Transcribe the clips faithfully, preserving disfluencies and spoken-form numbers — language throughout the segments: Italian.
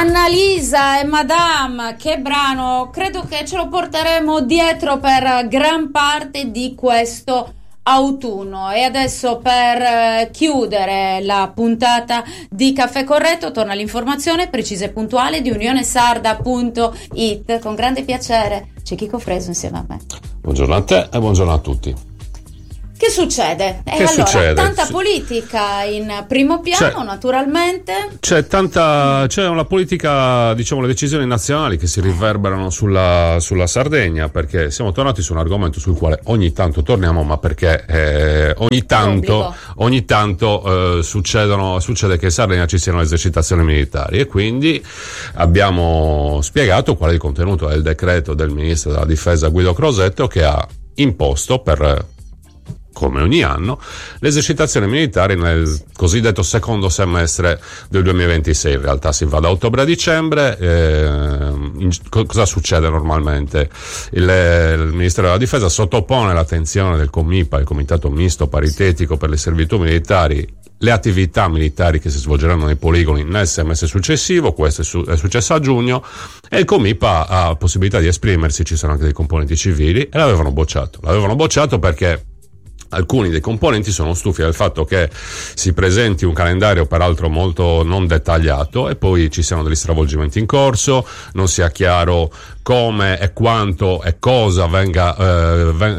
Annalisa e Madame, che brano, credo che ce lo porteremo dietro per gran parte di questo autunno. E adesso, per chiudere la puntata di Caffè Corretto, torna l'informazione precisa e puntuale di unione sarda punto it. Con grande piacere c'è Chico Fresu insieme a me. Buongiorno a te e buongiorno a tutti. Che succede? Che e allora, succede? Tanta politica in primo piano, c'è, naturalmente. C'è tanta, c'è una politica, diciamo, le decisioni nazionali che si riverberano sulla, sulla Sardegna, perché siamo tornati su un argomento sul quale ogni tanto torniamo, ma perché eh, ogni tanto, ogni tanto eh, succedono, succede che in Sardegna ci siano esercitazioni militari, e quindi abbiamo spiegato qual è il contenuto del decreto del ministro della difesa Guido Crosetto, che ha imposto per, come ogni anno, le esercitazioni militari nel cosiddetto secondo semestre del duemilaventisei. In realtà si va da ottobre a dicembre. Eh, in, cosa succede normalmente? Il, il Ministero della Difesa sottopone l'attenzione del Comipa, il Comitato Misto Paritetico per le Servitù Militari, le attività militari che si svolgeranno nei poligoni nel semestre successivo. Questo è, su, è successo a giugno, e il Comipa ha possibilità di esprimersi. Ci sono anche dei componenti civili, e l'avevano bocciato. L'avevano bocciato perché alcuni dei componenti sono stufi del fatto che si presenti un calendario peraltro molto non dettagliato, e poi ci siano degli stravolgimenti in corso, non sia chiaro come e quanto e cosa venga eh, ven-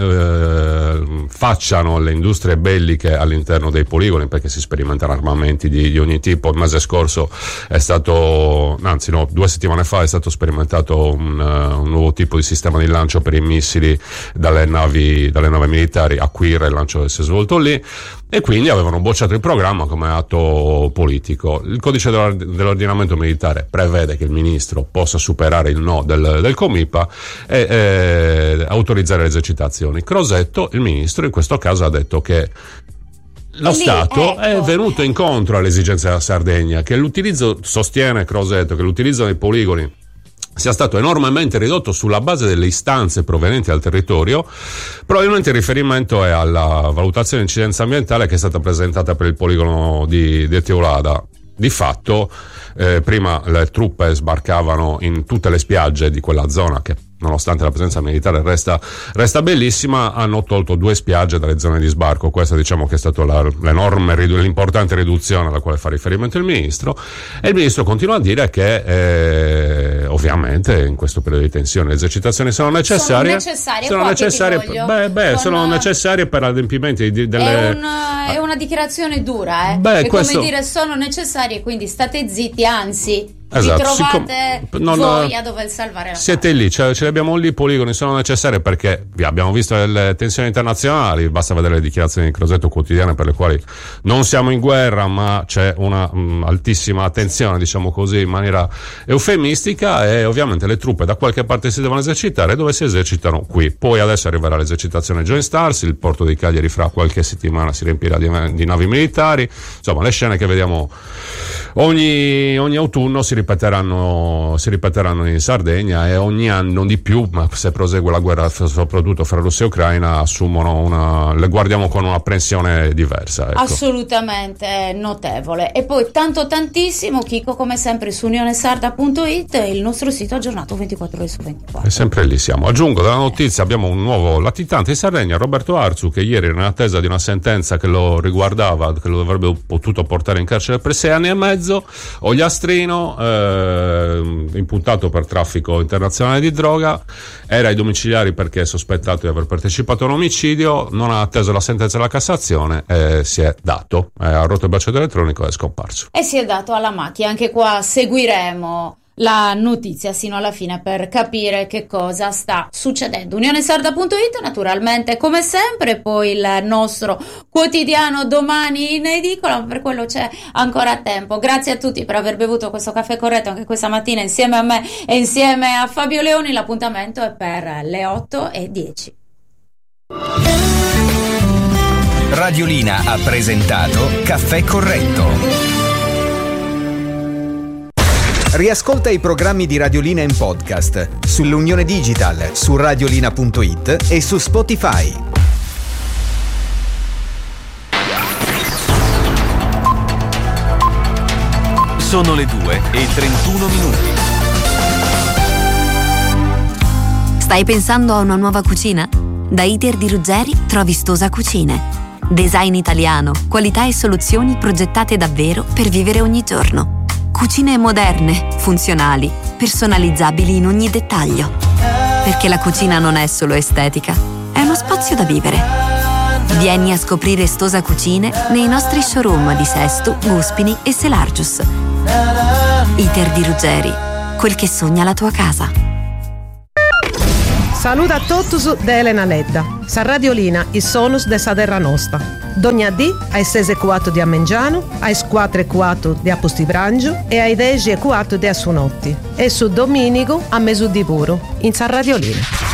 eh, facciano le industrie belliche all'interno dei poligoni, perché si sperimentano armamenti di, di ogni tipo. Il mese scorso è stato, anzi no, due settimane fa è stato sperimentato un, uh, un nuovo tipo di sistema di lancio per i missili dalle navi, dalle navi militari. Acquire, il lancio si è svolto lì, e quindi avevano bocciato il programma come atto politico. Il codice dell'ordinamento militare prevede che il ministro possa superare il no del, del Comipa e eh, autorizzare le esercitazioni. Crosetto, il ministro, in questo caso ha detto che lo Lì, Stato ecco. è venuto incontro alle esigenze della Sardegna, che l'utilizzo, sostiene Crosetto, che l'utilizzo dei poligoni sia stato enormemente ridotto sulla base delle istanze provenienti dal territorio. Probabilmente il riferimento è alla valutazione di incidenza ambientale che è stata presentata per il poligono di, di Teulada. Di fatto, eh, prima le truppe sbarcavano in tutte le spiagge di quella zona, che nonostante la presenza militare resta, resta bellissima. Hanno tolto due spiagge dalle zone di sbarco. Questa, diciamo, che è stata la, l'enorme, l'importante riduzione alla quale fa riferimento il ministro. E il ministro continua a dire che eh, ovviamente in questo periodo di tensione le esercitazioni sono necessarie. Sono necessarie, sono, necessarie beh, beh, con, sono necessarie per adempimenti di, delle. È, un, è una dichiarazione dura, eh? Beh, è questo... come dire sono necessarie, quindi state zitti, anzi. Esatto, vi trovate siccome, non, voi a dover salvare la siete parte. Lì, ce, ce li abbiamo lì, i poligoni sono necessari perché vi abbiamo visto le tensioni internazionali. Basta vedere le dichiarazioni di Crosetto quotidiane, per le quali non siamo in guerra, ma c'è una mh, altissima attenzione, diciamo così, in maniera eufemistica. E ovviamente le truppe da qualche parte si devono esercitare, dove si esercitano qui. Poi adesso arriverà l'esercitazione Joint Stars, il porto di Cagliari fra qualche settimana si riempirà di, di navi militari. Insomma, le scene che vediamo ogni, ogni autunno si ripeteranno si ripeteranno in Sardegna, e ogni anno di più, ma se prosegue la guerra soprattutto fra Russia e Ucraina, assumono una, le guardiamo con un'apprensione diversa, ecco. Assolutamente notevole. E poi tanto tantissimo, Chico, come sempre su unione sarda punto it, il nostro sito aggiornato ventiquattro ore su ventiquattro. E sempre lì siamo. Aggiungo dalla notizia, abbiamo un nuovo latitante in Sardegna, Roberto Arzu, che ieri era in attesa di una sentenza che lo riguardava, che lo avrebbe potuto portare in carcere per sei anni e mezzo. Ogliastrino, eh, imputato per traffico internazionale di droga, era ai domiciliari perché è sospettato di aver partecipato a un omicidio, non ha atteso la sentenza della Cassazione e si è dato, eh, ha rotto il braccialetto elettronico e è scomparso. E si è dato alla macchia. Anche qua seguiremo la notizia sino alla fine per capire che cosa sta succedendo. unione sarda punto it, naturalmente, come sempre, poi il nostro quotidiano domani in edicola, ma per quello c'è ancora tempo. Grazie a tutti per aver bevuto questo caffè corretto anche questa mattina insieme a me e insieme a Fabio Leoni. L'appuntamento è per le otto e dieci. Radiolina ha presentato Caffè Corretto. Riascolta i programmi di Radiolina in podcast sull'Unione Digital, su radiolina punto it e su Spotify. Sono le due e trentuno minuti. Stai pensando a una nuova cucina? Da Iter di Ruggeri trovi Stosa Cucine. Design italiano, qualità e soluzioni progettate davvero per vivere ogni giorno. Cucine moderne, funzionali, personalizzabili in ogni dettaglio. Perché la cucina non è solo estetica, è uno spazio da vivere. Vieni a scoprire Stosa Cucine nei nostri showroom di Sesto, Guspini e Selargius. Iter di Ruggeri, quel che sogna la tua casa. Saluta a tutti da Elena Ledda. Sa Radiolina, i sonus de sa terra nostra. Dogna D ai sei e quattro di Amengiano, ai quattro e quattro di Apostibrangio e ai dieci e quattro di Assunotti. E su Domenico a Mesù di Puro, in Sa Radiolina.